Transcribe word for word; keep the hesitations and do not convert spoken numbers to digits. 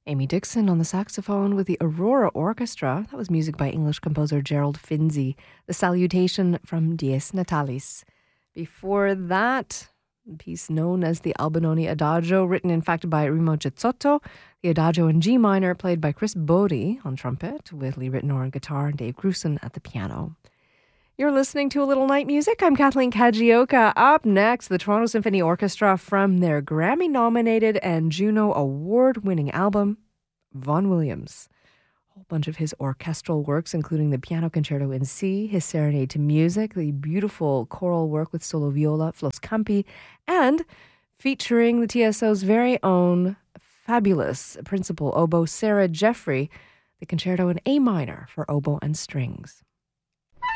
Amy Dixon on the saxophone with the Aurora Orchestra. That was music by English composer Gerald Finzi. The Salutation from Dies Natalis. Before that, a piece known as the Albinoni Adagio, written in fact by Remo Gezzotto. The Adagio in G minor, played by Chris Bode on trumpet, with Lee Ritenour on guitar and Dave Grusin at the piano. You're listening to A Little Night Music. I'm Kathleen Kajioka. Up next, the Toronto Symphony Orchestra from their Grammy-nominated and Juno Award-winning album, Vaughan Williams. A whole bunch of his orchestral works, including the Piano Concerto in C, his Serenade to Music, the beautiful choral work with solo viola, Flos Campi, and featuring the T S O's very own fabulous principal oboe, Sarah Jeffrey, the Concerto in A minor for oboe and strings.